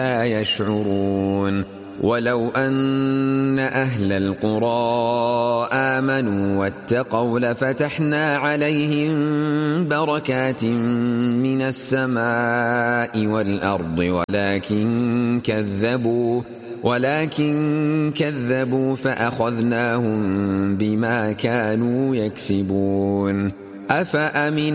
لا يشعرون ولو أن أهل القرى آمنوا واتقوا لفتحنا عليهم بركات من السماء والأرض ولكن كذبوا فأخذناهم بما كانوا يكسبون. أفأمن